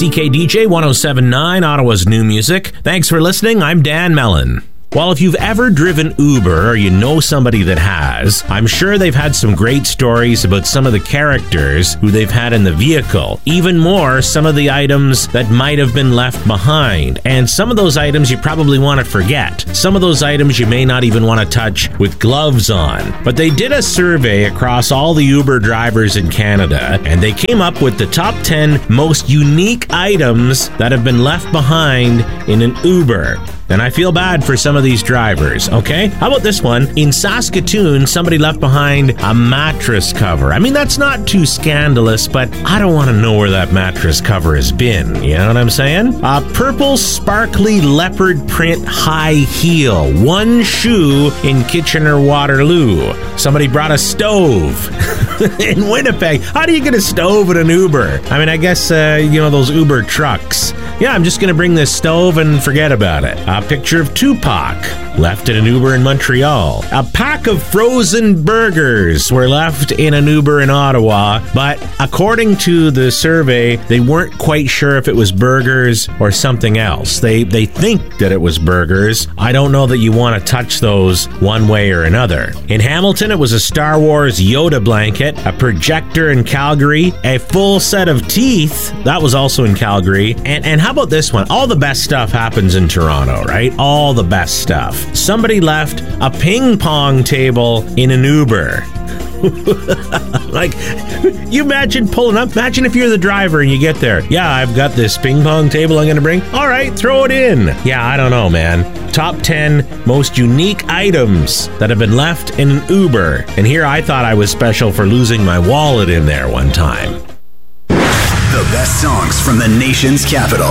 CKDJ 107.9, Ottawa's new music. Thanks for listening. I'm Dan Mellon. Well, if you've ever driven Uber or you know somebody that has, I'm sure they've had some great stories about some of the characters who they've had in the vehicle. Even more, some of the items that might have been left behind. And some of those items you probably want to forget. Some of those items you may not even want to touch with gloves on. But they did a survey across all the Uber drivers in Canada, and they came up with the top 10 most unique items that have been left behind in an Uber. And I feel bad for some of these drivers, okay? How about this one? In Saskatoon, somebody left behind a mattress cover. I mean, that's not too scandalous, but I don't want to know where that mattress cover has been. You know what I'm saying? A purple, sparkly leopard print high heel. One shoe in Kitchener-Waterloo. Somebody brought a stove in Winnipeg. How do you get a stove in an Uber? I mean, I guess, those Uber trucks. Yeah, I'm just going to bring this stove and forget about it. A picture of Tupac, left in an Uber in Montreal. A pack of frozen burgers were left in an Uber in Ottawa, but according to the survey, they weren't quite sure if it was burgers or something else. They think that it was burgers. I don't know that you want to touch those one way or another. In Hamilton, it was a Star Wars Yoda blanket, a projector in Calgary, a full set of teeth, that was also in Calgary, and how about this one? All the best stuff happens in Toronto, right? All the best stuff. Somebody left a ping pong table in an Uber. Like, you imagine pulling up. Imagine if you're the driver and you get there. Yeah, I've got this ping pong table I'm going to bring. All right, throw it in. Yeah, I don't know, man. Top 10 most unique items that have been left in an Uber. And here I thought I was special for losing my wallet in there one time. The best songs from the nation's capital.